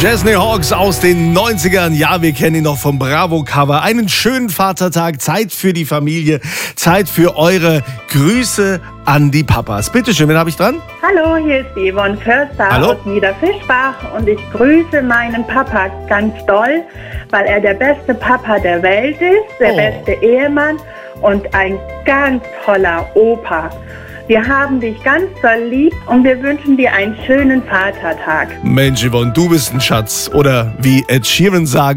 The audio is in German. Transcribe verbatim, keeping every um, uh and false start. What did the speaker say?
Chesney Hawkes aus den neunzigern. Ja, wir kennen ihn noch vom Bravo-Cover. Einen schönen Vatertag, Zeit für die Familie, Zeit für eure Grüße an die Papas. Bitte schön, wen habe ich dran? Hallo, hier ist die Yvonne Förster Hallo. aus Niederfischbach und ich grüße meinen Papa ganz doll, weil er der beste Papa der Welt ist, der Oh. beste Ehemann und ein ganz toller Opa. Wir haben dich ganz doll lieb und wir wünschen dir einen schönen Vatertag. Mensch, Yvonne, du bist ein Schatz. Oder wie Ed Sheeran sagt,